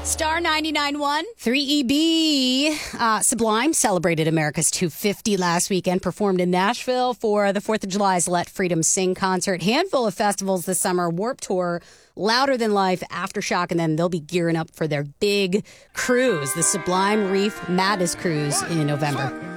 Star 99.1. 3EB. Sublime celebrated America's 250 last weekend, performed in Nashville for the 4th of July's Let Freedom Sing concert. Handful of festivals this summer, Warped Tour, Louder Than Life, Aftershock, and then they'll be gearing up for their big cruise, the Sublime Reef Madness Cruise in November.